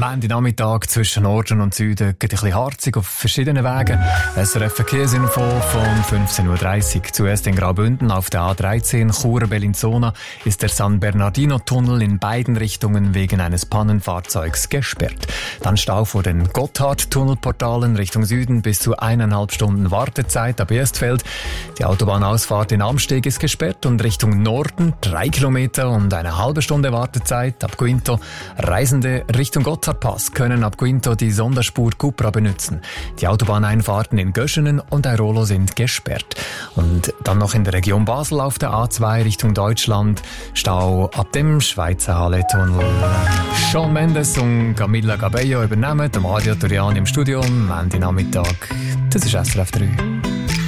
Montagnachmittag zwischen Norden und Süden geht ein bisschen harzig auf verschiedenen Wegen. SRF Verkehrsinfo von 15.30 Uhr. Zuerst in Graubünden auf der A13 Chur-Bellinzona ist der San Bernardino-Tunnel in beiden Richtungen wegen eines Pannenfahrzeugs gesperrt. Dann Stau vor den Gotthard-Tunnelportalen Richtung Süden bis zu 1,5 Stunden Wartezeit ab Erstfeld. Die Autobahnausfahrt in Amsteg ist gesperrt und Richtung Norden 3 Kilometer und eine halbe Stunde Wartezeit ab Guinto. Reisende Richtung Gotthardpass können ab Guinto die Sonderspur Cupra benutzen. Die Autobahneinfahrten in Göschenen und Airolo sind gesperrt. Und dann noch in der Region Basel auf der A2 Richtung Deutschland Stau ab dem Schweizer Halle-Tunnel. Shawn Mendes und Camila Cabello übernehmen, der Mario Toriani im Studio am Ende Nachmittag. Das ist SRF 3.